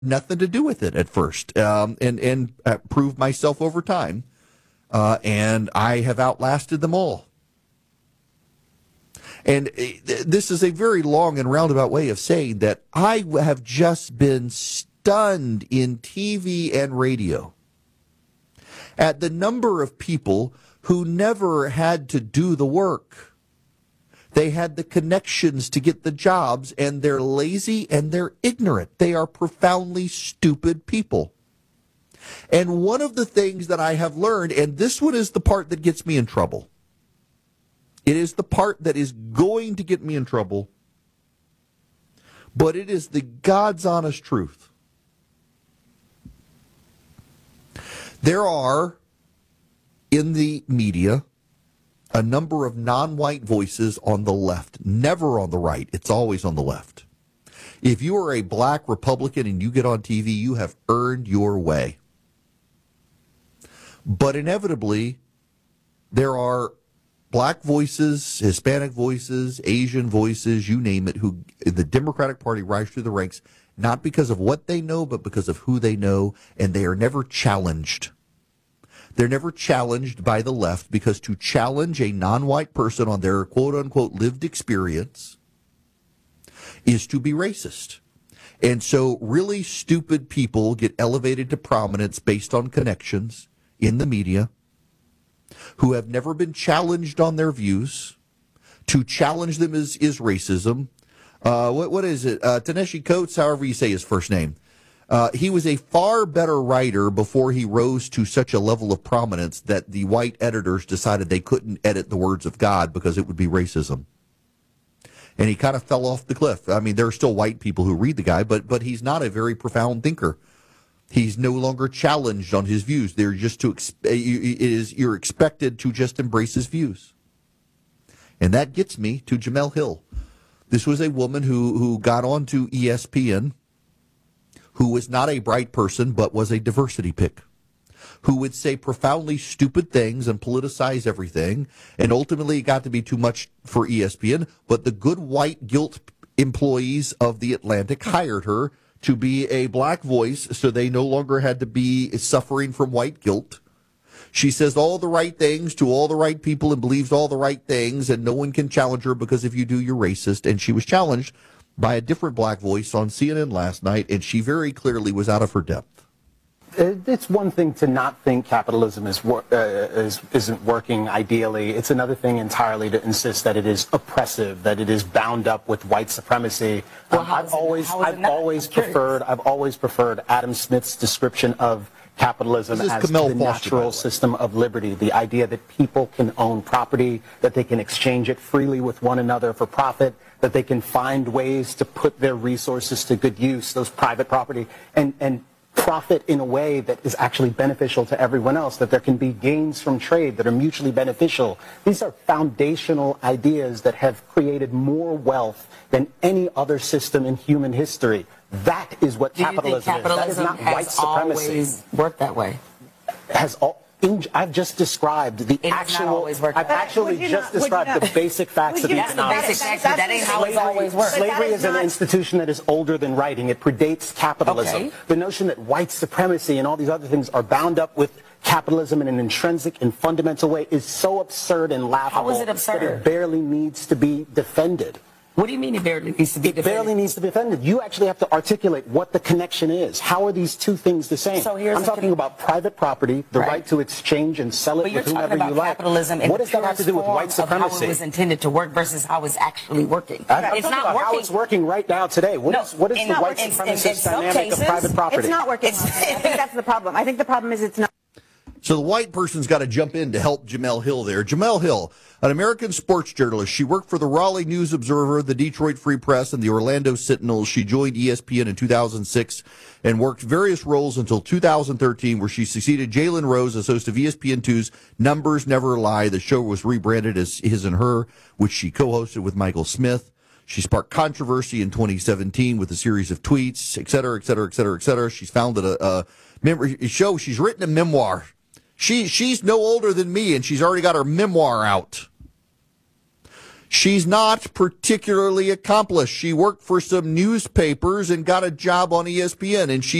nothing to do with it at first, and proved myself over time, and I have outlasted them all. And this is a very long and roundabout way of saying that I have just been stunned in TV and radio at the number of people who never had to do the work. They had the connections to get the jobs, and they're lazy and they're ignorant. They are profoundly stupid people. And one of the things that I have learned, and this one is the part that gets me in trouble. It is the part that is going to get me in trouble, but it is the God's honest truth. There are, in the media, a number of non-white voices on the left, never on the right. It's always on the left. If you are a black Republican and you get on TV, you have earned your way. But inevitably, there are black voices, Hispanic voices, Asian voices, you name it, who the Democratic Party rise through the ranks, not because of what they know, but because of who they know, and they are never challenged. They're never challenged by the left, because to challenge a non-white person on their quote-unquote lived experience is to be racist. And so really stupid people get elevated to prominence based on connections in the media, who have never been challenged on their views. To challenge them is racism. What is it? Ta-Nehisi Coates, however you say his first name. He was a far better writer before he rose to such a level of prominence that the white editors decided they couldn't edit the words of God because it would be racism. And he kind of fell off the cliff. I mean, there are still white people who read the guy, but he's not a very profound thinker. He's no longer challenged on his views. They're just you're expected to just embrace his views. And that gets me to Jemele Hill. This was a woman who got onto ESPN, who was not a bright person, but was a diversity pick, who would say profoundly stupid things and politicize everything. And ultimately it got to be too much for ESPN, but the good white guilt employees of The Atlantic hired her to be a black voice, so they no longer had to be suffering from white guilt. She says all the right things to all the right people and believes all the right things, and no one can challenge her, because if you do, you're racist. And she was challenged by a different black voice on CNN last night, and she very clearly was out of her depth. It's one thing to not think capitalism isn't working ideally. It's another thing entirely to insist that it is oppressive, that it is bound up with white supremacy. Well, I've always preferred Adam Smith's description of capitalism as the natural system of liberty, the idea that people can own property, that they can exchange it freely with one another for profit, that they can find ways to put their resources to good use, those private property, and profit in a way that is actually beneficial to everyone else, that there can be gains from trade that are mutually beneficial. These are foundational ideas that have created more wealth than any other system in human history. That is what capitalism is. That is not white supremacy. Always worked that way. I've just described the actual. I've actually just described the basic facts of economics. That's the basic facts, but that ain't how it's always worked. Slavery is an institution that is older than writing. It predates capitalism. Okay. The notion that white supremacy and all these other things are bound up with capitalism in an intrinsic and fundamental way is so absurd and laughable. How is it absurd? That it barely needs to be defended. What do you mean it barely needs to be defended? It barely needs to be defended. You actually have to articulate what the connection is. How are these two things the same? So I'm talking about private property, the right to exchange and sell it with whomever you like. Capitalism what does that have to do with white supremacy? How it was intended to work versus how it's actually working. It's not working. How it's working right now today. What is the white supremacist dynamic of private property? It's not working. I think that's the problem. I think the problem is it's not. So the white person's got to jump in to help Jemele Hill there. Jemele Hill, an American sports journalist. She worked for the Raleigh News Observer, the Detroit Free Press, and the Orlando Sentinel. She joined ESPN in 2006 and worked various roles until 2013, where she succeeded Jalen Rose as host of ESPN2's Numbers Never Lie. The show was rebranded as His and Her, which she co-hosted with Michael Smith. She sparked controversy in 2017 with a series of tweets, et cetera, et cetera, et cetera, et cetera. She's founded a show. She's written a memoir. She's no older than me, and she's already got her memoir out. She's not particularly accomplished. She worked for some newspapers and got a job on ESPN, and she